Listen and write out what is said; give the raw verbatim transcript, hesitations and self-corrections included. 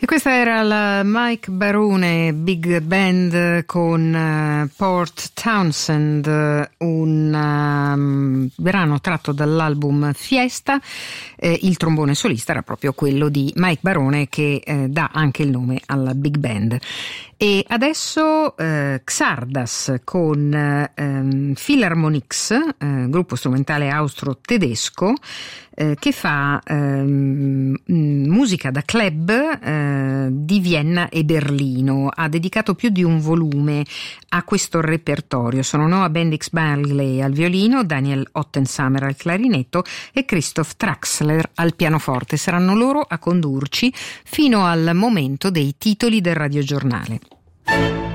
E questa era la Mike Barone Big Band con uh, Port Townsend, un um, brano tratto dall'album Fiesta. Eh, il trombone solista era proprio quello di Mike Barone, che eh, dà anche il nome alla Big Band. E adesso eh, Xardas con eh, Philharmonics, eh, gruppo strumentale austro-tedesco, eh, che fa eh, musica da club eh, di Vienna e Berlino. Ha dedicato più di un volume a questo repertorio. Sono Noah Bendix Bailey al violino, Daniel Ottensamer al clarinetto e Christoph Traxler al pianoforte. Saranno loro a condurci fino al momento dei titoli del radiogiornale.